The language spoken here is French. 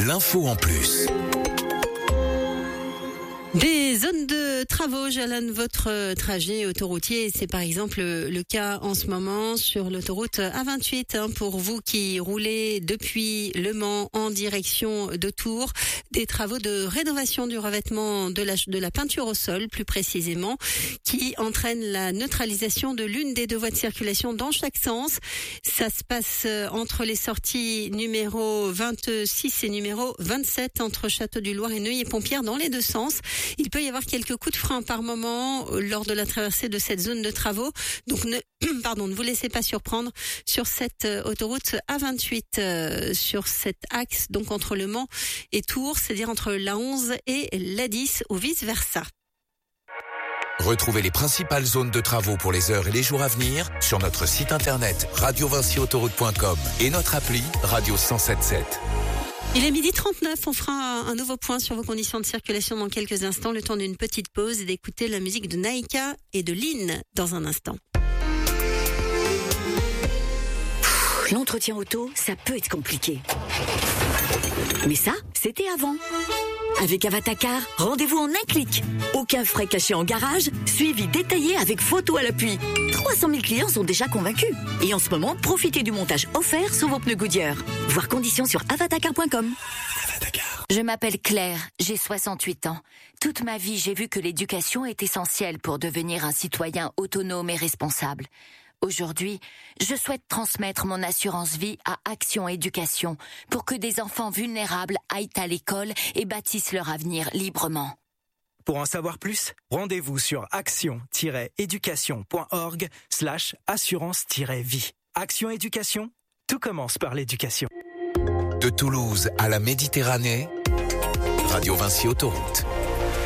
l'info en plus. Des zones de travaux jalonnent votre trajet autoroutier. C'est par exemple le cas en ce moment sur l'autoroute A28. Pour vous qui roulez depuis Le Mans en direction de Tours, des travaux de rénovation du revêtement de la peinture au sol, plus précisément, qui entraînent la neutralisation de l'une des deux voies de circulation dans chaque sens. Ça se passe entre les sorties numéro 26 et numéro 27 entre Château-du-Loir et Neuilly-Pompierre dans les deux sens. Il peut y avoir quelques coups de frein par moment lors de la traversée de cette zone de travaux. Donc ne vous laissez pas surprendre sur cette autoroute A28, sur cet axe donc entre Le Mans et Tours, c'est-à-dire entre la 11 et la 10 ou vice-versa. Retrouvez les principales zones de travaux pour les heures et les jours à venir sur notre site internet radiovinciautoroute.com et notre appli Radio 107.7. Il est 12h39, on fera un nouveau point sur vos conditions de circulation dans quelques instants, le temps d'une petite pause et d'écouter la musique de Naïka et de Lynn dans un instant. L'entretien auto, ça peut être compliqué. Mais ça, c'était avant. Avec Avatacar, rendez-vous en un clic. Aucun frais cachés en garage, suivi détaillé avec photo à l'appui. 300 000 clients sont déjà convaincus. Et en ce moment, profitez du montage offert sur vos pneus Goodyear. Voir conditions sur avatacar.com. Je m'appelle Claire, j'ai 68 ans. Toute ma vie, j'ai vu que l'éducation est essentielle pour devenir un citoyen autonome et responsable. Aujourd'hui, je souhaite transmettre mon assurance vie à Action Éducation pour que des enfants vulnérables aillent à l'école et bâtissent leur avenir librement. Pour en savoir plus, rendez-vous sur action-éducation.org/assurance-vie. Action Éducation, tout commence par l'éducation. De Toulouse à la Méditerranée, Radio Vinci Autoroute.